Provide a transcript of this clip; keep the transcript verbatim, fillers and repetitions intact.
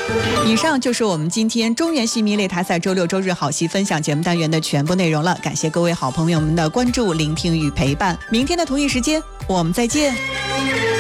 以上就是我们今天中原戏迷擂台赛周六周日好戏分享节目单元的全部内容了，感谢各位好朋友们的关注、聆听与陪伴。明天的同一时间我们再见。